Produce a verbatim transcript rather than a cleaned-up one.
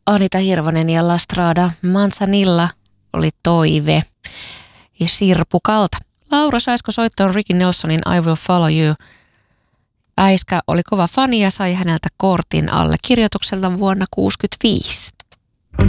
Anita Hirvonen ja La Strada Manzanilla oli Toive. Ja Sirpu Kalta. Laura saisko soittaa Ricky Nelsonin I Will Follow You? Äiskä oli kova fani ja sai häneltä kortin allekirjoitukselta vuonna tuhatyhdeksänsataakuusikymmentäviisi.